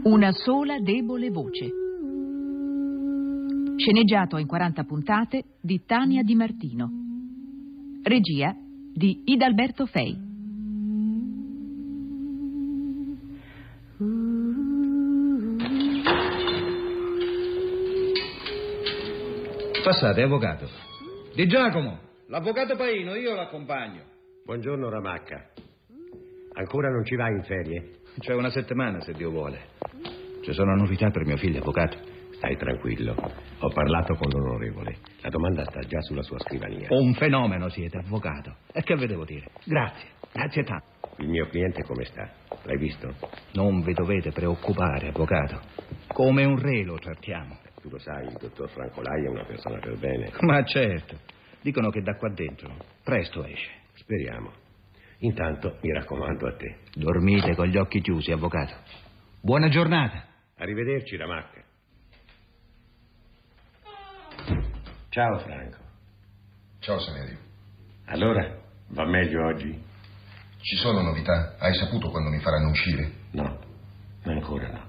Una sola debole voce. Sceneggiato in 40 puntate di Tania Di Martino. Regia di Idalberto Fei. Passate, avvocato. Di Giacomo, l'avvocato Paino, io l'accompagno. Buongiorno, Ramacca. Ancora non ci vai in ferie? C'è una settimana, se Dio vuole. Ci sono novità per mio figlio, avvocato. Stai tranquillo. Ho parlato con l'onorevole. La domanda sta già sulla sua scrivania. Un fenomeno siete, avvocato. E che vi devo dire? Grazie tanto. Il mio cliente come sta? L'hai visto? Non vi dovete preoccupare, avvocato. Come un re lo trattiamo. Tu lo sai, il dottor Francolai è una persona per bene. Ma certo. Dicono che da qua dentro presto esce. Speriamo. Intanto mi raccomando a te. Dormite con gli occhi chiusi, avvocato. Buona giornata. Arrivederci, Ramacca. Ciao, Franco. Ciao, Saverio. Allora, va meglio oggi? Ci sono novità? Hai saputo quando mi faranno uscire? No, ancora no.